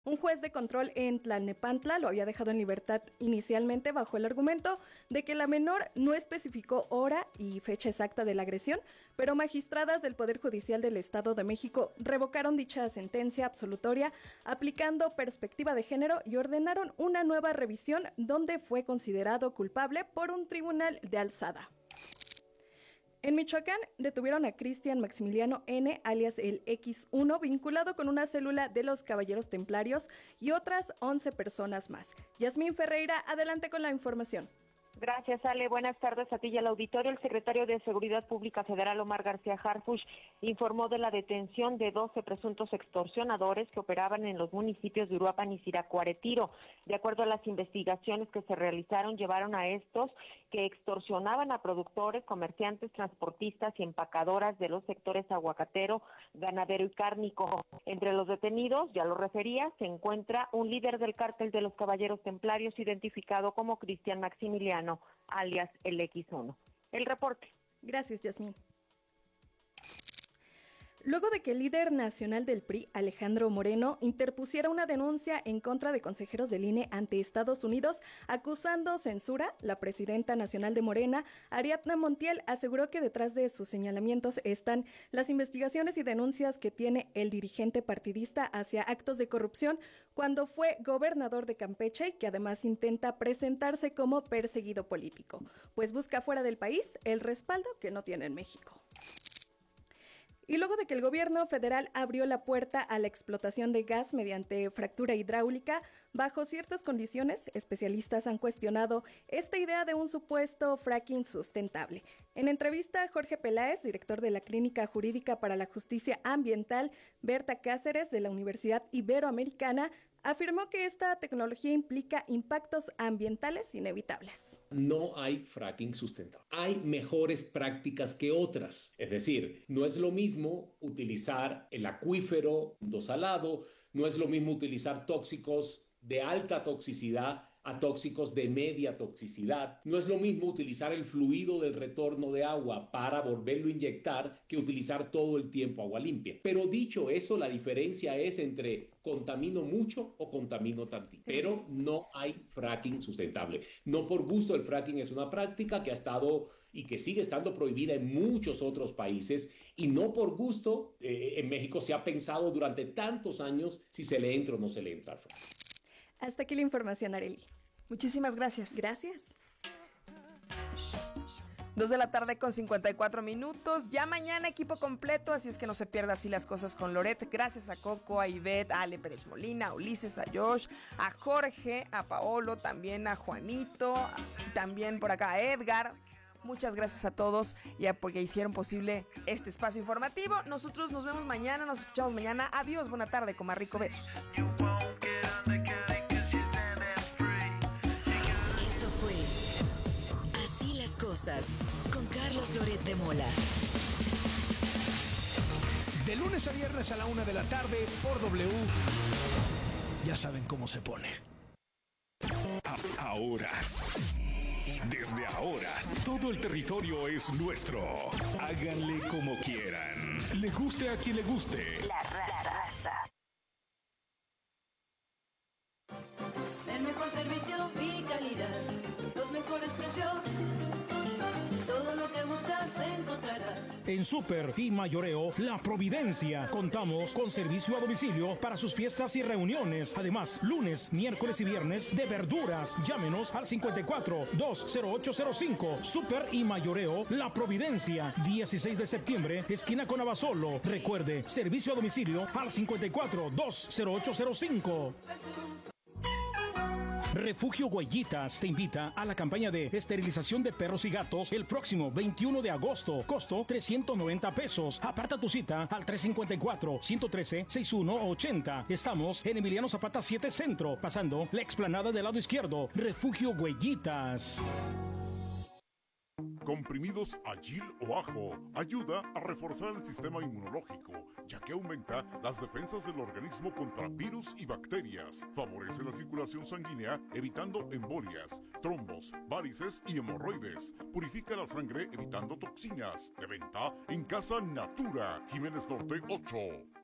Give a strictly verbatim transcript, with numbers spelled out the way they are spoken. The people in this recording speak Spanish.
Un juez de control en Tlalnepantla lo había dejado en libertad inicialmente bajo el argumento de que la menor no especificó hora y fecha exacta de la agresión, pero magistradas del Poder Judicial del Estado de México revocaron dicha sentencia absolutoria aplicando perspectiva de género y ordenaron una nueva revisión donde fue considerado culpable por un tribunal de alzada. En Michoacán detuvieron a Cristian Maximiliano N., alias el equis uno, vinculado con una célula de los Caballeros Templarios y otras once personas más. Yasmín Ferreira, adelante con la información. Gracias, Ale. Buenas tardes a ti y al auditorio. El secretario de Seguridad Pública Federal, Omar García Harfuch, informó de la detención de doce presuntos extorsionadores que operaban en los municipios de Uruapan y Siracuaretiro. De acuerdo a las investigaciones que se realizaron, llevaron a estos que extorsionaban a productores, comerciantes, transportistas y empacadoras de los sectores aguacatero, ganadero y cárnico. Entre los detenidos, ya lo refería, se encuentra un líder del cártel de los Caballeros Templarios identificado como Cristian Maximiliano, alias el equis uno. El reporte. Gracias, Yasmín. Luego de que el líder nacional del P R I, Alejandro Moreno, interpusiera una denuncia en contra de consejeros del I N E ante Estados Unidos, acusando censura, la presidenta nacional de Morena, Ariadna Montiel, aseguró que detrás de sus señalamientos están las investigaciones y denuncias que tiene el dirigente partidista hacia actos de corrupción cuando fue gobernador de Campeche y que además intenta presentarse como perseguido político, pues busca fuera del país el respaldo que no tiene en México. Y luego de que el gobierno federal abrió la puerta a la explotación de gas mediante fractura hidráulica, bajo ciertas condiciones, especialistas han cuestionado esta idea de un supuesto fracking sustentable. En entrevista, Jorge Peláez, director de la Clínica Jurídica para la Justicia Ambiental, Berta Cáceres, de la Universidad Iberoamericana, afirmó que esta tecnología implica impactos ambientales inevitables. No hay fracking sustentable. Hay mejores prácticas que otras. Es decir, no es lo mismo utilizar el acuífero salado, no es lo mismo utilizar tóxicos de alta toxicidad a tóxicos de media toxicidad. No es lo mismo utilizar el fluido del retorno de agua para volverlo a inyectar que utilizar todo el tiempo agua limpia. Pero dicho eso, la diferencia es entre contamino mucho o contamino tantito. Pero no hay fracking sustentable. No por gusto, el fracking es una práctica que ha estado y que sigue estando prohibida en muchos otros países, y no por gusto, eh, en México se ha pensado durante tantos años si se le entra o no se le entra al fracking. Hasta aquí la información, Arely. Muchísimas gracias. Gracias. Dos de la tarde con cincuenta y cuatro minutos. Ya mañana equipo completo, así es que no se pierda así las cosas con Loret. Gracias a Coco, a Ivette, a Ale Pérez Molina, a Ulises, a Josh, a Jorge, a Paolo, también a Juanito, también por acá a Edgar. Muchas gracias a todos y a porque hicieron posible este espacio informativo. Nosotros nos vemos mañana, nos escuchamos mañana. Adiós, buena tarde, coma rico, besos. Cosas con Carlos Loret de Mola. De lunes a viernes a la una de la tarde por W. Ya saben cómo se pone. Ahora, desde ahora, todo el territorio es nuestro. Háganle como quieran. Le guste a quien le guste. La raza. El mejor servicio y calidad. Los mejores precios. Todo lo que buscas encontrarás. En Super y Mayoreo La Providencia contamos con servicio a domicilio para sus fiestas y reuniones. Además, lunes, miércoles y viernes de verduras. Llámenos al cincuenta y cuatro, dos cero ocho cero cinco. Super y Mayoreo La Providencia, dieciséis de septiembre, esquina con Abasolo. Recuerde, servicio a domicilio al cincuenta y cuatro, dos cero ocho cero cinco. Refugio Huellitas te invita a la campaña de esterilización de perros y gatos el próximo veintiuno de agosto. Costo trescientos noventa pesos. Aparta tu cita al tres cinco cuatro, uno uno tres, seis uno ocho cero. Estamos en Emiliano Zapata siete Centro, pasando la explanada del lado izquierdo. Refugio Huellitas. Comprimidos Agil o Ajo ayuda a reforzar el sistema inmunológico, ya que aumenta las defensas del organismo contra virus y bacterias. Favorece la circulación sanguínea, evitando embolias, trombos, varices y hemorroides. Purifica la sangre, evitando toxinas. De venta en Casa Natura, Jiménez Norte ocho.